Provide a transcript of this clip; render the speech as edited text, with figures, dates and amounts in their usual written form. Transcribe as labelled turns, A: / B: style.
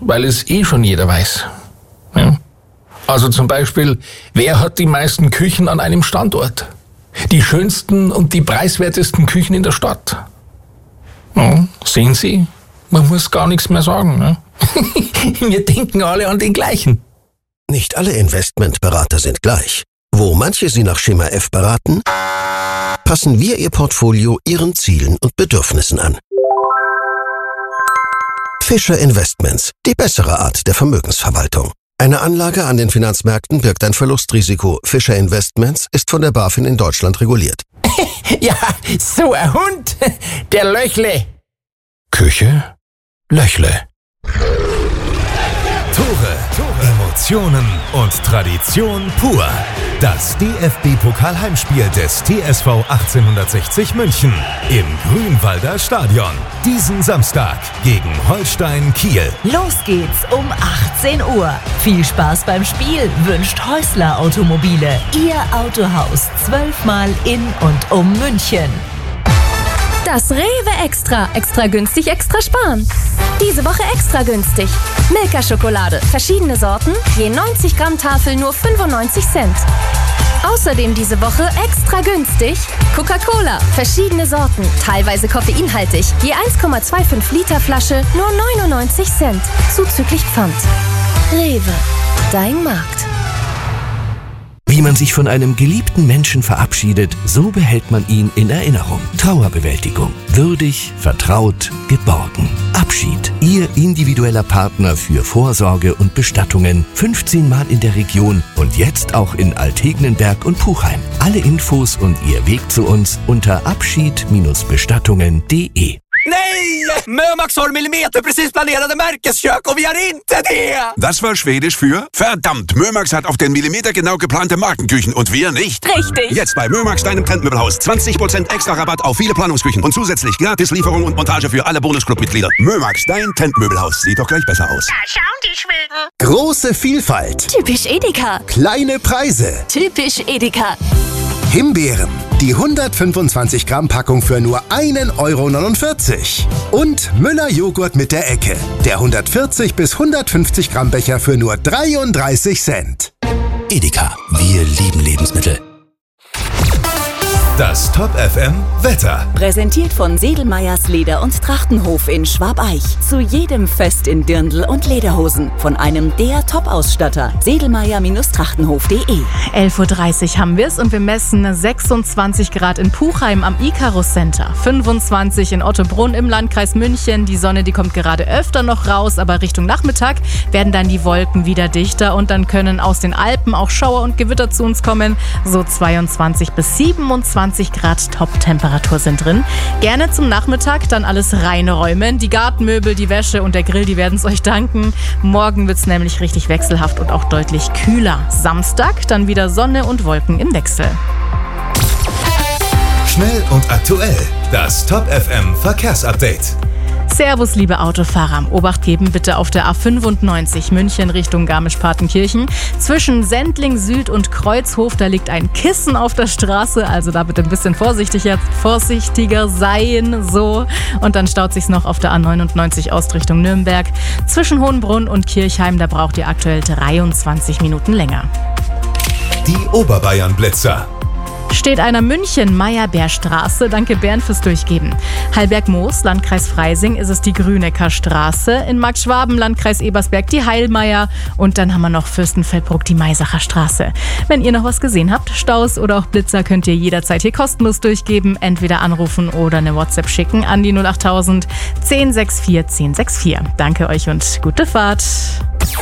A: weil es schon jeder weiß. Ja? Also zum Beispiel, wer hat die meisten Küchen an einem Standort? Die schönsten und die preiswertesten Küchen in der Stadt. Ja, sehen Sie, man muss gar nichts mehr sagen. Ne? Wir denken alle an den gleichen.
B: Nicht alle Investmentberater sind gleich. Wo manche Sie nach Schema F beraten, passen wir Ihr Portfolio Ihren Zielen und Bedürfnissen an. Fischer Investments, die bessere Art der Vermögensverwaltung. Eine Anlage an den Finanzmärkten birgt ein Verlustrisiko. Fischer Investments ist von der BaFin in Deutschland reguliert.
A: Ja, so ein Hund, der Löchle.
B: Küche, Löchle.
C: Tore, Emotionen und Tradition pur. Das DFB-Pokal-Heimspiel des TSV 1860 München im Grünwalder Stadion. Diesen Samstag gegen Holstein Kiel.
D: Los geht's um 18 Uhr. Viel Spaß beim Spiel wünscht Häusler Automobile. Ihr Autohaus 12-mal in und um München.
E: Das Rewe Extra. Extra günstig, extra sparen. Diese Woche extra günstig. Milka-Schokolade. Verschiedene Sorten. Je 90 Gramm Tafel nur 95 Cent. Außerdem diese Woche extra günstig. Coca-Cola. Verschiedene Sorten. Teilweise koffeinhaltig. Je 1,25 Liter Flasche nur 99 Cent. Zuzüglich Pfand. Rewe. Dein Markt.
F: Wie man sich von einem geliebten Menschen verabschiedet, so behält man ihn in Erinnerung. Trauerbewältigung. Würdig, vertraut, geborgen. Abschied. Ihr individueller Partner für Vorsorge und Bestattungen. 15 Mal in der Region und jetzt auch in Altegnenberg und Puchheim. Alle Infos und Ihr Weg zu uns unter abschied-bestattungen.de.
G: Nej! Mömax har millimeterprecis planerade märkeskök och vi har inte det!
H: Das war Schwedisch für verdammt. Mömax hat auf den Millimeter genau geplante Markenküchen und wir nicht.
E: Richtig.
H: Jetzt bei Mömax, deinem Trendmöbelhaus. 20% extra Rabatt auf viele Planungsküchen und zusätzlich Gratislieferung und Montage für alle Bonusclub-Mitglieder. Mömax, dein Trendmöbelhaus. Sieht doch gleich besser aus.
I: Da schauen die Schweden.
J: Große Vielfalt.
E: Typisch Edeka.
J: Kleine Preise.
E: Typisch Edeka.
J: Himbeeren. Die 125 Gramm Packung für nur 1,49 €. Und Müller Joghurt mit der Ecke. Der 140 bis 150 Gramm Becher für nur 33 Cent.
B: Edeka, wir lieben Lebensmittel.
C: Das Top FM Wetter.
D: Präsentiert von Sedelmeyers Leder- und Trachtenhof in Schwabeich. Zu jedem Fest in Dirndl und Lederhosen. Von einem der Top-Ausstatter. Sedelmeyer-Trachtenhof.de.
K: 11:30 Uhr haben wir es und wir messen 26 Grad in Puchheim am Icarus Center. 25 in Ottobrunn im Landkreis München. Die Sonne, die kommt gerade öfter noch raus, aber Richtung Nachmittag werden dann die Wolken wieder dichter und dann können aus den Alpen auch Schauer und Gewitter zu uns kommen. So 22 bis 27 Grad Top-Temperatur sind drin. Gerne zum Nachmittag dann alles reinräumen. Die Gartenmöbel, die Wäsche und der Grill, die werden es euch danken. Morgen wird es nämlich richtig wechselhaft und auch deutlich kühler. Samstag dann wieder Sonne und Wolken im Wechsel.
C: Schnell und aktuell. Das Top FM Verkehrsupdate.
K: Servus, liebe Autofahrer. Obacht geben bitte auf der A95 München Richtung Garmisch-Partenkirchen. Zwischen Sendling Süd und Kreuzhof, da liegt ein Kissen auf der Straße. Also da bitte ein bisschen vorsichtiger sein. So. Und dann staut sich's noch auf der A99 Ost Richtung Nürnberg. Zwischen Hohenbrunn und Kirchheim, da braucht ihr aktuell 23 Minuten länger.
C: Die Oberbayern-Blitzer.
K: Steht einer München-Meyerbeer-Straße. Danke Bernd fürs Durchgeben. Heilberg-Moos, Landkreis Freising, ist es die Grünecker Straße. In Marktschwaben, Landkreis Ebersberg, die Heilmeier. Und dann haben wir noch Fürstenfeldbruck, die Maisacher Straße. Wenn ihr noch was gesehen habt, Staus oder auch Blitzer, könnt ihr jederzeit hier kostenlos durchgeben. Entweder anrufen oder eine WhatsApp schicken an die 08000 1064 1064. Danke euch und gute Fahrt.